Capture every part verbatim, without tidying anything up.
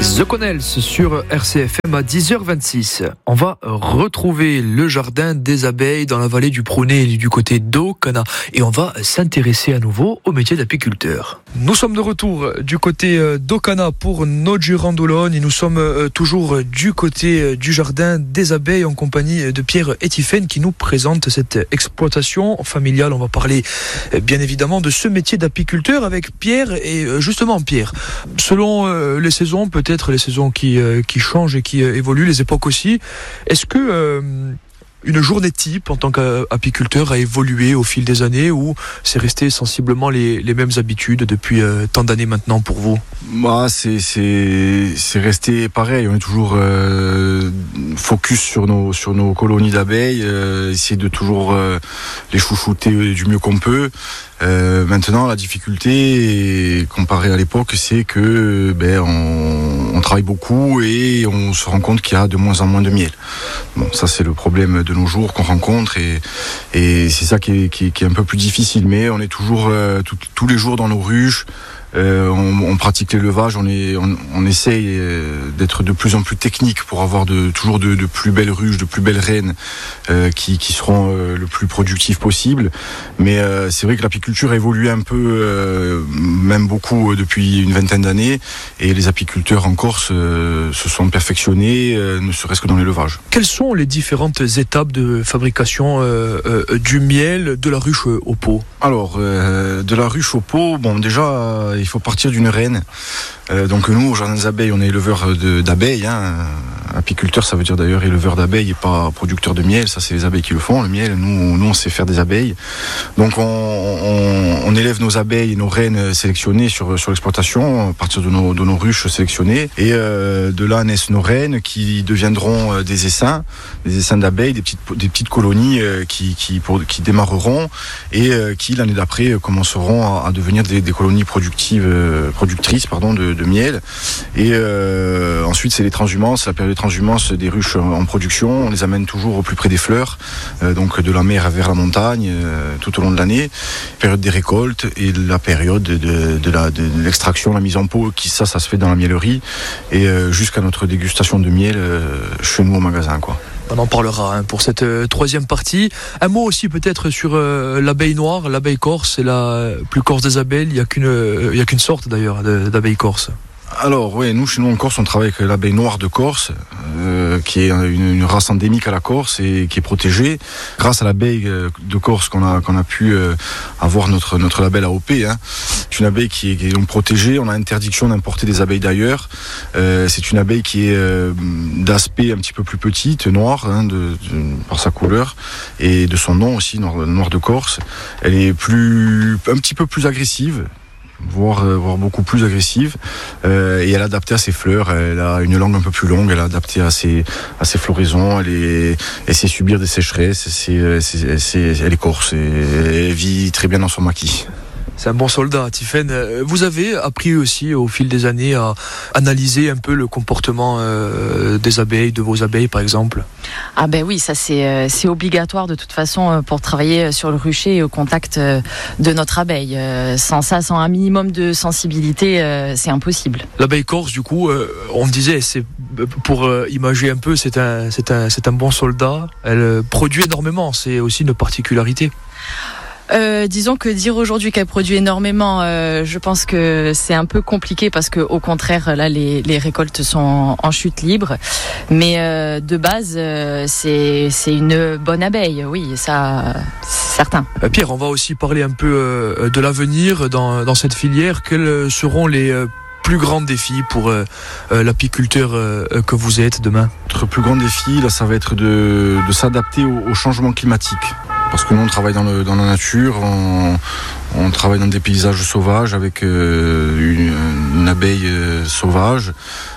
The Connells sur R C F M à dix heures vingt-six. On va retrouver le jardin des abeilles dans la vallée du Prounet du côté d'Aucana et on va s'intéresser à nouveau au métier d'apiculteur. Nous sommes de retour du côté d'Aucana pour notre Gironde et nous sommes toujours du côté du jardin des abeilles en compagnie de Pierre Etifen qui nous présente cette exploitation familiale. On va parler bien évidemment de ce métier d'apiculteur avec Pierre et justement Pierre, selon les saisons, peut-être les saisons qui, euh, qui changent et qui euh, évoluent, les époques aussi. Est-ce que euh, une journée type en tant qu'apiculteur a évolué au fil des années ou c'est resté sensiblement les, les mêmes habitudes depuis euh, tant d'années maintenant pour vous ? Bah, c'est, c'est, c'est resté pareil. On est toujours euh, focus sur nos, sur nos colonies d'abeilles, euh, essayer de toujours euh, les chouchouter du mieux qu'on peut. Euh, maintenant, la difficulté, comparée à l'époque, c'est que ben on, on travaille beaucoup et on se rend compte qu'il y a de moins en moins de miel. Bon, ça c'est le problème de nos jours qu'on rencontre et, et c'est ça qui est, qui, est, qui est un peu plus difficile. Mais on est toujours euh, tout, tous les jours dans nos ruches. Euh, on, on pratique l'élevage, on, est, on, on essaye euh, d'être de plus en plus technique pour avoir de, toujours de, de plus belles ruches, de plus belles reines euh, qui, qui seront euh, le plus productives possible. Mais euh, c'est vrai que l'apiculture a évolué un peu, euh, même beaucoup euh, depuis une vingtaine d'années, et les apiculteurs en Corse euh, se sont perfectionnés, euh, ne serait-ce que dans l'élevage. Quelles sont les différentes étapes de fabrication euh, euh, du miel de la ruche au pot ? Alors, euh, de la ruche au pot, bon déjà... Euh, il faut partir d'une reine. Euh, donc nous, au jardin des abeilles, on est éleveur de, d'abeilles. Hein. Apiculteur, ça veut dire d'ailleurs éleveur d'abeilles et pas producteur de miel. Ça, c'est les abeilles qui le font, le miel. Nous, nous on sait faire des abeilles. Donc on, on, on élève nos abeilles et nos reines sélectionnées sur, sur l'exploitation, à partir de nos, de nos ruches sélectionnées. Et euh, de là naissent nos reines qui deviendront des essaims, des essaims d'abeilles, des petites, des petites colonies euh, qui, qui, pour, qui démarreront et euh, qui, l'année d'après, commenceront à, à devenir des, des colonies productives, euh, productrices pardon, de, de miel. Et euh, ensuite, c'est les transhumances, la période de transhumance des ruches en production. On les amène toujours au plus près des fleurs, euh, donc de la mer vers la montagne, euh, tout au long de l'année. Période des récoltes et la période de, de, la, de l'extraction, la mise en pot, qui ça, ça se fait dans la miellerie, et euh, jusqu'à notre dégustation de miel euh, chez nous au magasin, quoi. On en parlera hein, pour cette euh, troisième partie. Un mot aussi peut-être sur euh, l'abeille noire, l'abeille corse, c'est la plus corse des abeilles. Il n'y a qu'une, euh, il y a qu'une sorte d'ailleurs de, d'abeille corse. Alors oui, nous chez nous en Corse, on travaille avec l'abeille noire de Corse, euh, qui est une, une race endémique à la Corse et qui est protégée. Grâce à l'abeille de Corse qu'on a qu'on a pu euh, avoir notre notre label A O P. Hein. C'est une abeille qui est, qui est donc protégée. On a interdiction d'importer des abeilles d'ailleurs. Euh, c'est une abeille qui est euh, d'aspect un petit peu plus petite, noire, hein, de, de, par sa couleur et de son nom aussi, noir, noir de Corse. Elle est plus un petit peu plus agressive. Voire, euh, voire beaucoup plus agressive, euh, et elle est adaptée à ses fleurs. Elle a une langue un peu plus longue, elle est adaptée à ses, à ses floraisons, elle, est, elle sait subir des sécheresses, c'est, c'est, c'est, elle est corse et elle vit très bien dans son maquis. C'est un bon soldat, Etifen. Vous avez appris aussi au fil des années à analyser un peu le comportement euh, des abeilles, de vos abeilles par exemple. Ah ben oui, ça c'est, c'est obligatoire de toute façon pour travailler sur le rucher et au contact de notre abeille. Sans ça, sans un minimum de sensibilité, c'est impossible. L'abeille corse, du coup, on disait, c'est, pour imager un peu, c'est un, c'est un, c'est un bon soldat. Elle produit énormément, c'est aussi une particularité. Euh, disons que dire aujourd'hui qu'elle produit énormément, euh, je pense que c'est un peu compliqué parce que au contraire là les, les récoltes sont en, en chute libre. Mais euh, de base euh, c'est c'est une bonne abeille, oui, ça c'est certain. Euh, Pierre, on va aussi parler un peu euh, de l'avenir dans dans cette filière. Quels seront les euh, plus grands défis pour euh, euh, l'apiculteur euh, que vous êtes demain? Notre plus grand défi là, ça va être de, de s'adapter au, au changement climatique. Parce que nous on travaille dans, le, dans la nature, on, on travaille dans des paysages sauvages avec euh, une, une abeille euh, sauvage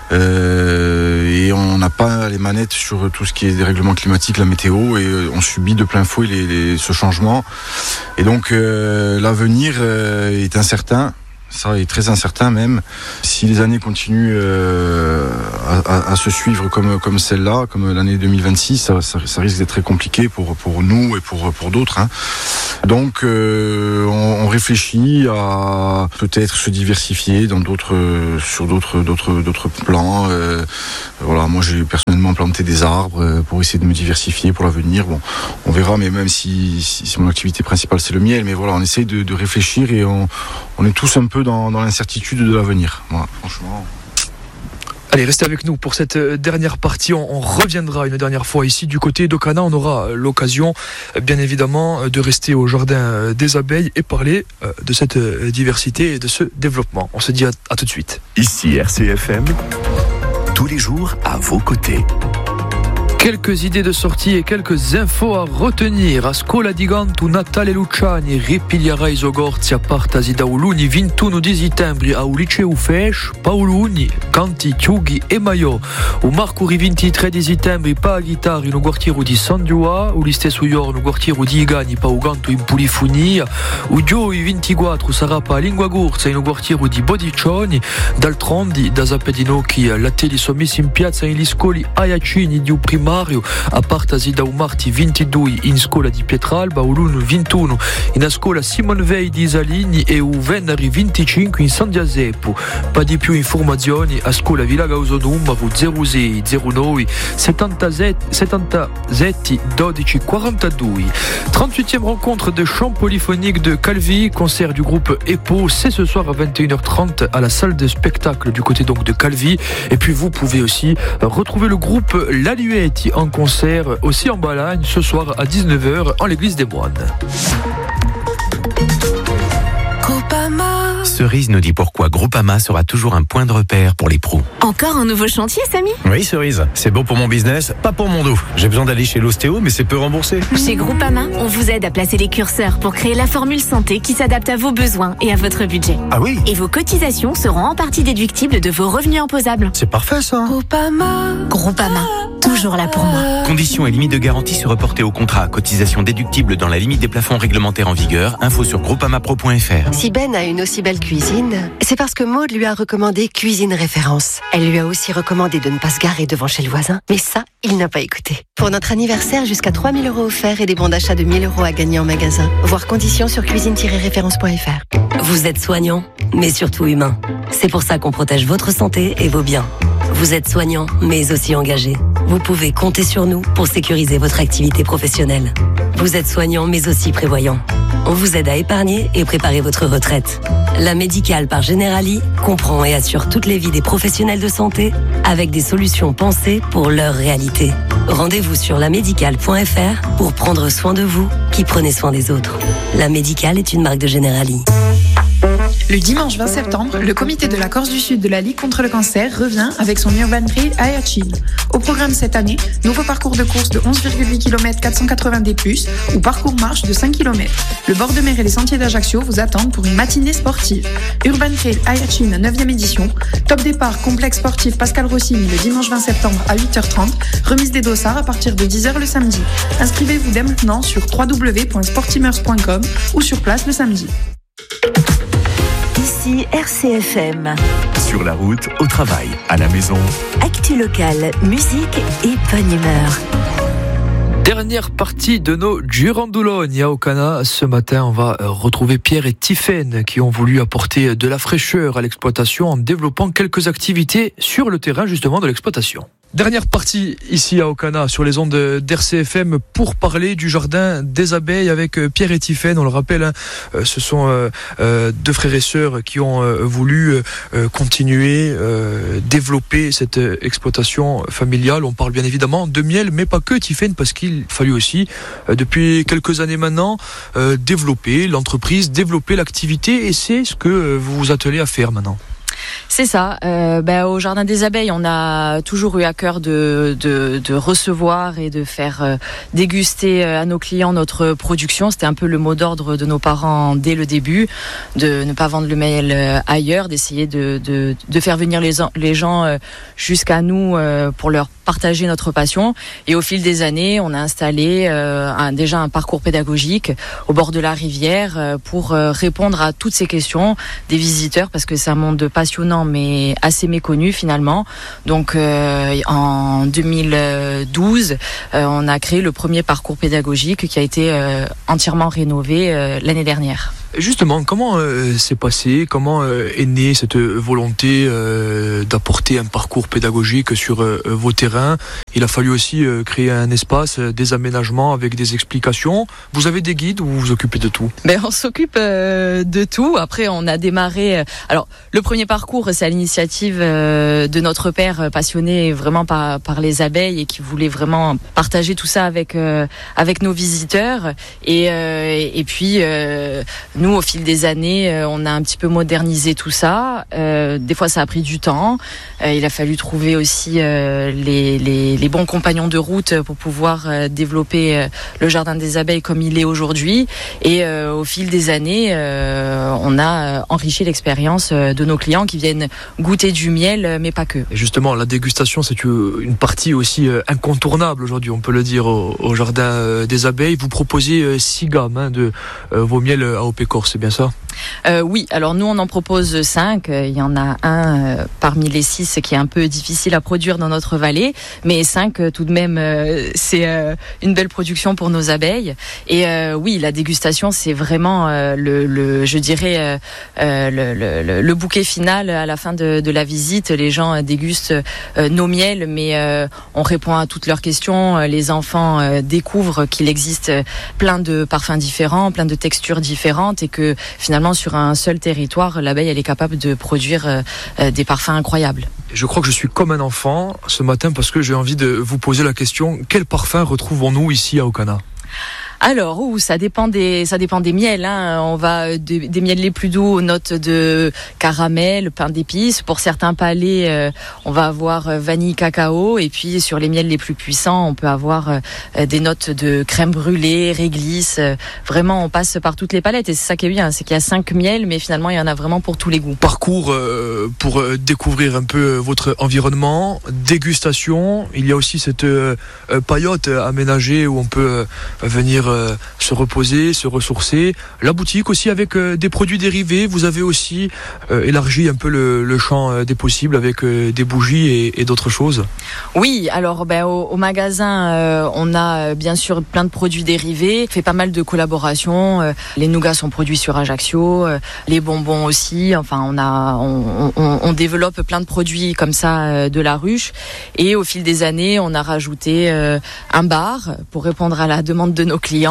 euh, et on n'a pas les manettes sur tout ce qui est des règlements climatiques, la météo, et euh, on subit de plein fouet les, les, ce changement. Et donc euh, l'avenir euh, est incertain. Ça est très incertain même. Si les années continuent euh, à, à, à se suivre comme, comme celle-là, comme l'année deux mille vingt-six, ça, ça, ça risque d'être très compliqué pour, pour nous et pour, pour d'autres. Hein. Donc euh, on, on réfléchit à peut-être se diversifier dans d'autres, sur d'autres, d'autres, d'autres plans. Euh, voilà, moi j'ai personnellement planté des arbres pour essayer de me diversifier pour l'avenir. Bon, on verra, mais même si, si, si mon activité principale c'est le miel, mais voilà, on essaye de, de réfléchir et on, on est tous un peu dans, dans l'incertitude de l'avenir. Voilà, franchement. Allez, restez avec nous pour cette dernière partie. On, on reviendra une dernière fois ici du côté d'Ocana. On aura l'occasion, bien évidemment, de rester au jardin des abeilles et parler de cette diversité et de ce développement. On se dit à, à tout de suite. Ici R C F M, tous les jours à vos côtés. Quelques idées de sortie et quelques infos à retenir. A scuola di canto Natale Luciani ripiglierà i sogorzi a partasi da Uluni ventuno di settembre au liceu Fesch, Paoluni, Canti, Chiughi e Maio. O Marcuri ventitré di settembre pa a chitarra no quartiere di San Giua, o stesso giorno no quartiere di Igani pa o canto in Pulifunia. O giovedì ventiquattro sarà pa a Lingua Corsa no quartiere di Bodiccioni. D'altronde, da Zapedinocchi, la tele sono messi in piazza negli scoli Aiacini di Prima a partasi da marti ventidue in scuola di Pietralba, o luno ventuno in scuola Simon Veil di Isalini e o venerdì venticinque in San Giuseppe. Pa di più informazioni a scuola Villa Gauso numero zero sei zero nove settantasette dodici quarantadue. trente-huitième rencontre de chant polyphonique de Calvi, concert du groupe EPO, c'est ce soir à vingt et une heures trente à la salle de spectacle du côté donc de Calvi. Et puis vous pouvez aussi retrouver le groupe L'Aluette en concert aussi en Balagne ce soir à dix-neuf heures en l'église des Moines. Cerise nous dit pourquoi Groupama sera toujours un point de repère pour les pros. Encore un nouveau chantier, Samy ? Oui, Cerise. C'est bon pour mon business, pas pour mon dos. J'ai besoin d'aller chez l'ostéo, mais c'est peu remboursé. Chez Groupama, on vous aide à placer les curseurs pour créer la formule santé qui s'adapte à vos besoins et à votre budget. Ah oui ? Et vos cotisations seront en partie déductibles de vos revenus imposables. C'est parfait, ça. Groupama. Groupama. Toujours là pour moi. Conditions et limites de garantie se reporter au contrat. Cotisation déductible dans la limite des plafonds réglementaires en vigueur. Info sur groupamapro point f r. Si Ben a une aussi belle cuisine, c'est parce que Maud lui a recommandé Cuisine Référence. Elle lui a aussi recommandé de ne pas se garer devant chez le voisin. Mais ça, il n'a pas écouté. Pour notre anniversaire, jusqu'à trois mille euros offerts et des bons d'achat de mille euros à gagner en magasin. Voir conditions sur cuisine tiret référence point f r. Vous êtes soignant, mais surtout humain. C'est pour ça qu'on protège votre santé et vos biens. Vous êtes soignant, mais aussi engagé. Vous pouvez compter sur nous pour sécuriser votre activité professionnelle. Vous êtes soignant, mais aussi prévoyant. On vous aide à épargner et préparer votre retraite. La Médicale par Generali comprend et assure toutes les vies des professionnels de santé avec des solutions pensées pour leur réalité. Rendez-vous sur la médicale point f r pour prendre soin de vous qui prenez soin des autres. La Médicale est une marque de Generali. Le dimanche vingt septembre, le comité de la Corse du Sud de la Ligue contre le cancer revient avec son Urban Trail Ayachin. Au programme cette année, nouveau parcours de course de onze virgule huit kilomètres quatre cent quatre-vingts D plus, ou parcours marche de cinq kilomètres. Le bord de mer et les sentiers d'Ajaccio vous attendent pour une matinée sportive. Urban Trail Ayachin neuvième édition. Top départ complexe sportif Pascal Rossini le dimanche vingt septembre à huit heures trente. Remise des dossards à partir de dix heures le samedi. Inscrivez-vous dès maintenant sur w w w point sportimers point com ou sur place le samedi. Ici R C F M. Sur la route, au travail, à la maison. Actu locale, musique et bonne humeur. Dernière partie de nos Girandoulognes à Ocana. Ce matin, on va retrouver Pierre et Tiffaine qui ont voulu apporter de la fraîcheur à l'exploitation en développant quelques activités sur le terrain justement de l'exploitation. Dernière partie ici à Ocana sur les ondes d'R C F M pour parler du jardin des abeilles avec Pierre et Tiffaine. On le rappelle, hein, ce sont euh, deux frères et sœurs qui ont euh, voulu euh, continuer, euh, développer cette exploitation familiale. On parle bien évidemment de miel, mais pas que Tiffaine, parce qu'il fallut aussi, euh, depuis quelques années maintenant, euh, développer l'entreprise, développer l'activité, et c'est ce que vous vous attelez à faire maintenant. C'est ça. Euh, ben, au Jardin des Abeilles, on a toujours eu à cœur de, de, de recevoir et de faire euh, déguster à nos clients notre production. C'était un peu le mot d'ordre de nos parents dès le début, de ne pas vendre le miel ailleurs, d'essayer de, de, de faire venir les, les gens jusqu'à nous pour leur partager notre passion. Et au fil des années, on a installé euh, un, déjà un parcours pédagogique au bord de la rivière euh, pour euh, répondre à toutes ces questions des visiteurs, parce que c'est un monde passionnant mais assez méconnu finalement. Donc euh, en deux mille douze, euh, on a créé le premier parcours pédagogique qui a été euh, entièrement rénové euh, l'année dernière. Justement, comment euh, s'est passé, comment euh, est née cette volonté euh, d'apporter un parcours pédagogique sur euh, vos terrains? Il a fallu aussi euh, créer un espace, euh, des aménagements avec des explications. Vous avez des guides ou vous vous occupez de tout? Ben, on s'occupe euh, de tout. Après, on a démarré... Euh, alors, le premier parcours, c'est à l'initiative euh, de notre père passionné vraiment par, par les abeilles et qui voulait vraiment partager tout ça avec, euh, avec nos visiteurs. Et, euh, et puis... Euh, Nous, au fil des années, euh, on a un petit peu modernisé tout ça. Euh, des fois, ça a pris du temps. Euh, il a fallu trouver aussi euh, les, les, les bons compagnons de route pour pouvoir euh, développer euh, le jardin des abeilles comme il est aujourd'hui. Et euh, au fil des années, euh, on a enrichi l'expérience de nos clients qui viennent goûter du miel, mais pas que. Et justement, la dégustation, c'est une partie aussi incontournable aujourd'hui, on peut le dire, au, au jardin des abeilles. Vous proposez six gammes hein, de euh, vos miels A O P Corse, c'est bien ça? Euh, oui, alors nous on en propose cinq. Il y en a un euh, parmi les six qui est un peu difficile à produire dans notre vallée, mais cinq euh, tout de même euh, c'est euh, une belle production pour nos abeilles. Et euh, oui, la dégustation c'est vraiment euh, le, le, je dirais euh, euh, le, le, le bouquet final à la fin de, de la visite. Les gens euh, dégustent euh, nos miels, mais euh, on répond à toutes leurs questions. Les enfants euh, découvrent qu'il existe plein de parfums différents, plein de textures différentes, et que finalement sur un seul territoire, l'abeille elle est capable de produire euh, des parfums incroyables. Je crois que je suis comme un enfant ce matin parce que j'ai envie de vous poser la question, quel parfum retrouvons-nous ici à Ocana? Alors, ouh, ça dépend des, ça dépend des miels. Hein. On va de, des miels les plus doux aux notes de caramel, pain d'épices. Pour certains palais, euh, on va avoir vanille, cacao. Et puis sur les miels les plus puissants, on peut avoir euh, des notes de crème brûlée, réglisse. Euh, vraiment, on passe par toutes les palettes. Et c'est ça qui est bien, c'est qu'il y a cinq miels, mais finalement, il y en a vraiment pour tous les goûts. Parcours euh, pour euh, découvrir un peu votre environnement, dégustation. Il y a aussi cette euh, paillote aménagée où on peut euh, venir Euh, se reposer, se ressourcer. La boutique aussi avec euh, des produits dérivés. Vous avez aussi euh, élargi un peu le, le champ euh, des possibles avec euh, des bougies et, et d'autres choses. Oui, alors ben, au, au magasin, euh, on a bien sûr plein de produits dérivés. On fait pas mal de collaborations. Euh, les nougats sont produits sur Ajaccio, euh, les bonbons aussi. Enfin, on a, on, on, on développe plein de produits comme ça euh, de la ruche. Et au fil des années, on a rajouté euh, un bar pour répondre à la demande de nos clients.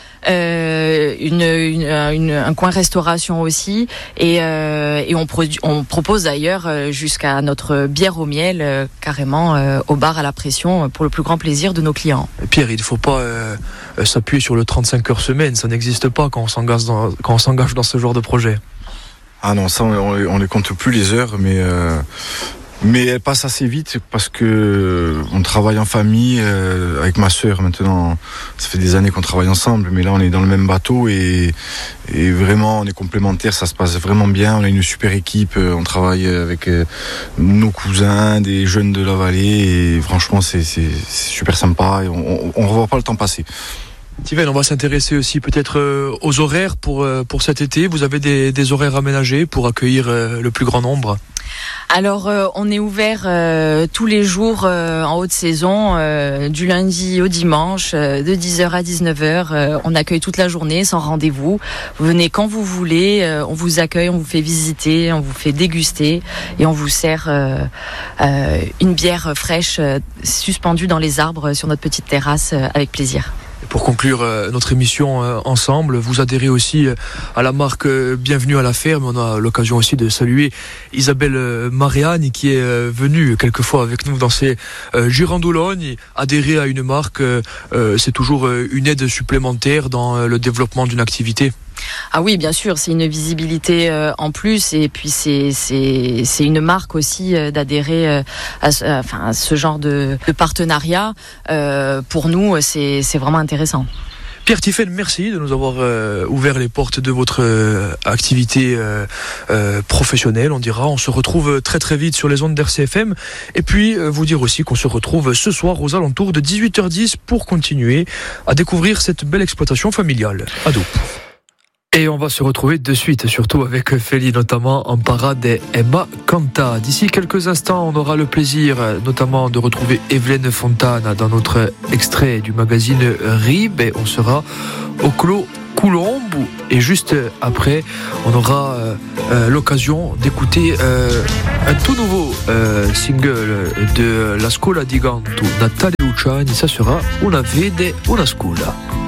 Euh, une, une, une, un coin restauration aussi, et, euh, et on, produit, on propose d'ailleurs jusqu'à notre bière au miel euh, carrément euh, au bar à la pression pour le plus grand plaisir de nos clients. Pierre, il ne faut pas euh, s'appuyer sur le trente-cinq heures semaine, ça n'existe pas quand on s'engage dans, quand on s'engage dans ce genre de projet. Ah non, ça on, on les compte plus les heures, mais euh, mais elles passent assez vite parce que on travaille en famille euh, avec ma sœur maintenant. Ça fait des années qu'on travaille ensemble, mais là on est dans le même bateau et, et vraiment on est complémentaires. Ça se passe vraiment bien. On a une super équipe. On travaille avec euh, nos cousins, des jeunes de la vallée et franchement c'est, c'est, c'est super sympa. Et on ne revoit pas le temps passer. Tivelle, on va s'intéresser aussi peut-être aux horaires pour, pour cet été. Vous avez des, des horaires aménagés pour accueillir le plus grand nombre? Alors, euh, on est ouvert euh, tous les jours euh, en haute saison, euh, du lundi au dimanche, euh, de dix heures à dix-neuf heures. Euh, on accueille toute la journée, sans rendez-vous. Vous venez quand vous voulez, euh, on vous accueille, on vous fait visiter, on vous fait déguster et on vous sert euh, euh, une bière fraîche euh, suspendue dans les arbres sur notre petite terrasse euh, avec plaisir. Pour conclure euh, notre émission euh, ensemble, vous adhérez aussi euh, à la marque euh, Bienvenue à la ferme. On a l'occasion aussi de saluer Isabelle euh, Mariani qui est euh, venue quelquefois avec nous dans ces euh, girandoulogne. Adhérer à une marque, euh, euh, c'est toujours euh, une aide supplémentaire dans euh, le développement d'une activité. Ah oui, bien sûr, c'est une visibilité euh, en plus et puis c'est c'est c'est une marque aussi euh, d'adhérer euh, à, ce, à, enfin, à ce genre de, de partenariat. Euh, pour nous, c'est c'est vraiment intéressant. Pierre Tiphaine, merci de nous avoir euh, ouvert les portes de votre euh, activité euh, euh, professionnelle, on dira. On se retrouve très très vite sur les ondes d'R C F M. Et puis euh, vous dire aussi qu'on se retrouve ce soir aux alentours de dix-huit heures dix pour continuer à découvrir cette belle exploitation familiale. À dos. Et on va se retrouver de suite, surtout avec Feli, notamment en parade et Emma Canta. D'ici quelques instants, on aura le plaisir notamment de retrouver Evelyne Fontane dans notre extrait du magazine Rib. Et on sera au Clos Coulombe. Et juste après, on aura euh, euh, l'occasion d'écouter euh, un tout nouveau euh, single de La Scuola di Canto, Natalia Luciani. Ça sera Una Vede, Una Scuola.